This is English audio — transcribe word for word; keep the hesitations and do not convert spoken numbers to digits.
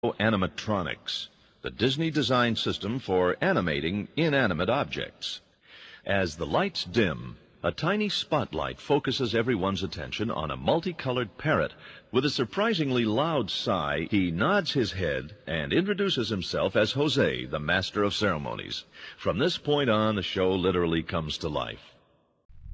Animatronics, the Disney design system for animating inanimate objects. As the lights dim, a tiny spotlight focuses everyone's attention on a multicolored parrot. With a surprisingly loud sigh, he nods his head and introduces himself as Jose, the master of ceremonies. From this point on, the show literally comes to life.